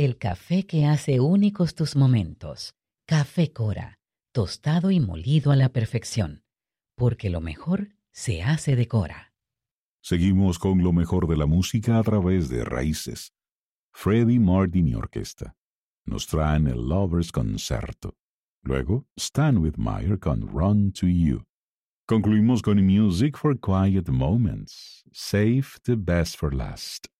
El café que hace únicos tus momentos. Café Cora, tostado y molido a la perfección. Porque lo mejor se hace de Cora. Seguimos con lo mejor de la música a través de Raíces. Freddie Martin y Orquesta nos traen el Lovers Concerto. Luego, Stan Whitmire con Run to You. Concluimos con Music for Quiet Moments. Save the Best for Last.